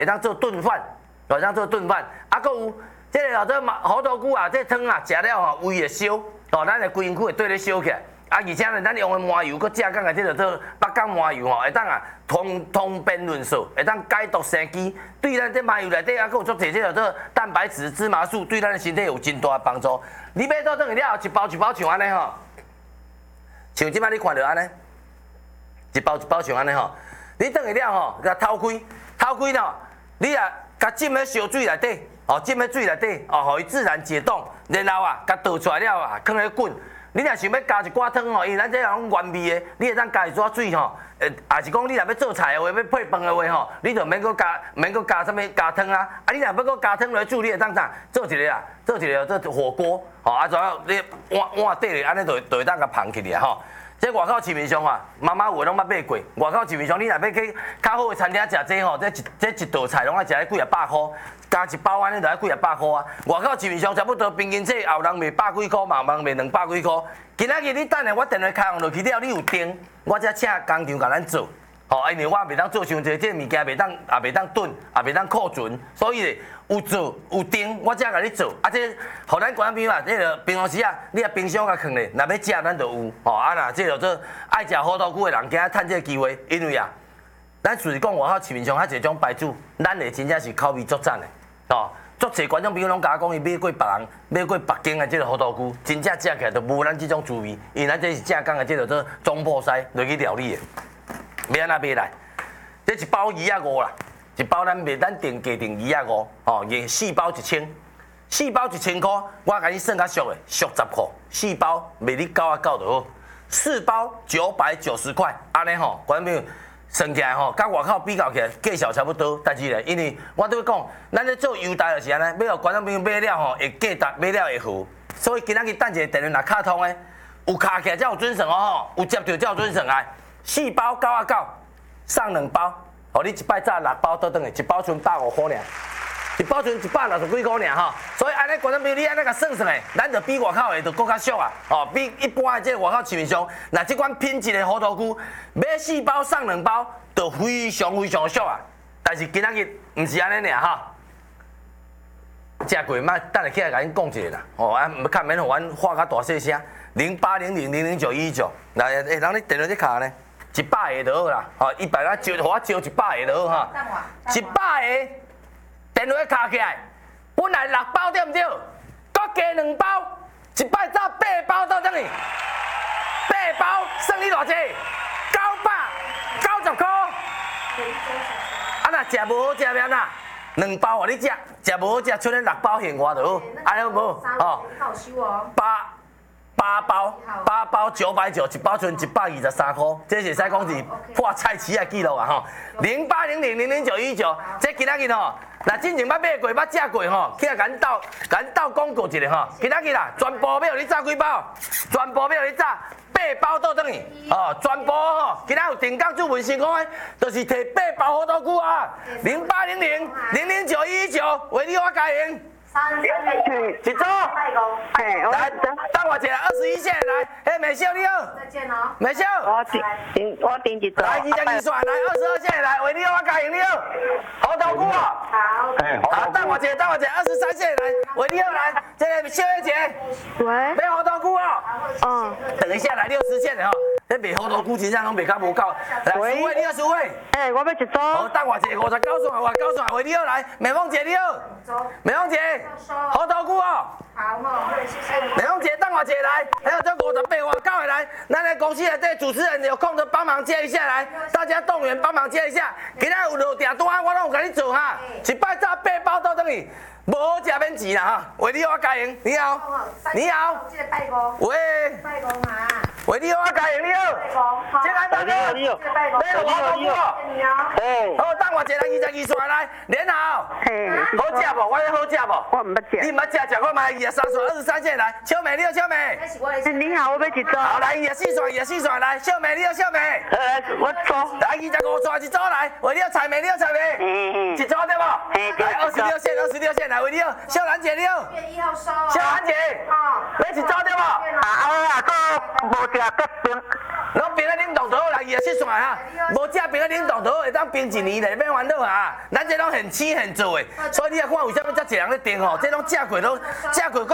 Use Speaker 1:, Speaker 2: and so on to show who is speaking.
Speaker 1: 会当做炖饭，会当做炖饭。啊，搁有即个哦，这猴头菇啊，这汤啊，食了吼胃会烧，哦，咱的规身躯会对咧烧起来。啊，而且呢，咱用的麻油，搁正港的即个做北港麻油吼，会当啊通便润燥，会当解毒生肌，对咱这麻油内底啊，搁有足侪即个做蛋白质、芝麻素，对咱的身体有真大的帮助。你买倒转去了后，一包一包像安尼吼，像即摆你看到安尼，一包一包像安尼吼，你转去了吼，甲偷开咯，你啊甲浸喺烧水内底，哦，浸喺水内底，哦，互伊自然解冻，然后啊，甲倒出来了啊，放咧滚。你若想要加一寡汤吼，因为咱这种原味的，你会当加一撮水吼，也是讲你若要做菜的话，要配饭的话吼，你就免搁加啥物加汤啊。啊，你若要搁加汤来煮，你会当啥？做一个啊，做火锅，吼，啊，然后你碗底咧，安尼就会当甲捧起来吼。这外口市面上啊，妈妈有诶拢捌买过。外口市面上，你若要去较好诶餐厅食这吼，这一道菜拢爱食几啊百箍，加一包安尼就要几啊百箍啊。外口市面上差不多平均这后人卖百几箍，嘛人卖200几箍。今仔日你等下我电话开放落去了，你有订，我才请工厂甲咱做。吼，因为我袂当做伤济，这物件袂当也袂当炖，也袂当库存，所以咧有做有订，我才甲你做。啊，这互咱观众朋友啊，这个平常时啊，你啊冰箱甲放咧，若要食咱就有。吼，啊若这做爱食虎头菇的人，今仔趁这个机会，因为啊，咱就是讲外口市面上遐侪种牌子，咱的真正是口味足赞的。吼，足侪观众朋友拢甲我讲，伊买过别人买过北京的这个虎头菇，真正食起来就无咱这种滋味，因为咱这是正港的这个做中破西落去料理的。要安怎买来？这一包250啦，一包咱卖咱定价定250，哦，4包1000，4包1000块，我甲你算较俗的，俗10块，4包卖你99就好，4包990块，安尼吼，观众朋友算起来吼，甲外口比较起来，价钱差不多，但是咧，因为我都要讲，咱咧做优待就是安尼，要互观众朋友买了吼，会价值，买了会好，所以今仔日等一下电话若卡通诶，有卡起来才有准算哦吼，有接到才有准算啊。4包99，送2包，互你一摆炸6包倒转去，一包剩150块尔，一包剩160几块尔吼。所以安尼观众朋友，你安尼甲算算诶，咱就比外口诶就更较俗啊，哦，比一般诶即个外口市面上，若即款品质诶虎头菇，买4包送2包，就非常俗啊。但是今仔日毋是安尼尔吼。食过嘛，等下起来甲恁讲一下啦。哦，啊，较免互阮话较大细声。0800000919，来，人你电话咧卡呢？100个就好啦。哦，100个招，互我招100个就好哈。100个电话卡起来，本来6包对毋对？搁加2包，一摆走8包倒转去，8包算你偌济？990块。啊，若食无好食免啦，2包互你食，食无好食，剩咧6包现我就好，安尼好无？哦8包990，一包剩123块，这是使讲是破菜市的记录啊吼。0800000919，这今仔日吼，若真正捌买过、捌食过吼，起来甲咱斗广告一下吼。今仔日啦，全部要互你炸几包，全部要互你炸8包倒转去，哦，全部吼，今仔有定岗主文成功的，就是摕8包虎头菇啊。0800000919，为你我加赢。一组，来，等我一下，21线来，嘿，美秀你好，再见哦，美秀，
Speaker 2: 我订一组，
Speaker 1: 来22线来，22线来，为你好我加赢你好，虎头菇哦，好，等我一下，23线来，为你好来，这个秀月姐，
Speaker 2: 喂，
Speaker 1: 买虎头菇哦，等一下来60线的吼，这卖虎头菇真正拢卖较无够，来，苏慧你好，苏慧，
Speaker 2: 我要一组，
Speaker 1: 好，等我一下59线，为你好来，美凤姐你好，美凤姐。虎头菇哦，好哦，谢谢。美凤姐，等我一下来，还有这58外9的来，咱的公司内底主持人有空就帮忙接一下来，大家动员帮忙接一下。今仔有落订单，我拢有甲你做哈，一摆炸8包倒转去，无好食免钱啦哈。为你我加赢，你好，你好，喂，为你我加赢，你好，进来大哥，你好，虎头菇哦，好，等我一下22线来，连好，好食无？我好食无？
Speaker 2: 我唔捌食。
Speaker 1: 你唔捌食看卖23线来，小美你好，小美。
Speaker 2: 你好，我要一组。
Speaker 1: 好来24线来，小美你好，小美。
Speaker 2: 我组。
Speaker 1: 来25线一组来，为你好，彩美你好，彩美。一组对不？来26线来，为你好，秀兰姐你好。1月1号收。秀兰姐。要一组对不？
Speaker 2: 好啊，哥。 无食个冰，
Speaker 1: 然后冰个冷冻就好啦，伊也熟算哈。无食冰个冷冻就好，会当冰一年嘞，免烦恼啊。咱这拢现吃现做的，所以你也看为什么遮济人咧订吼，这拢食过都食过。